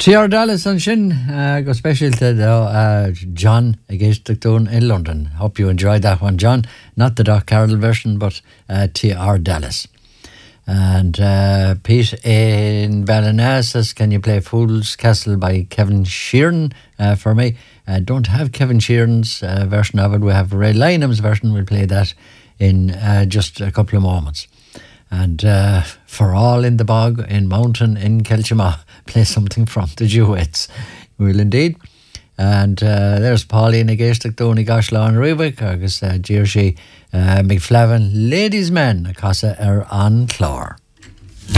TR Dallas an sin go specialte John against Dún in London. Hope you enjoyed that one, John. Not the Doc Carroll version, but TR Dallas. And Pete in Ballina says, can you play Fool's Castle by Kevin Sheeran for me? Don't have Kevin Sheeran's version of it. We have Ray Lynham's version. We'll play that in just a couple of moments. And for all in the bog, in Mountain, in Kelchima, play something from the Duets. Will indeed. And there's Pauline against Dúin Gashla and Rubik, agus Jersey McFlavin, Ladies Men, Casa an Clár.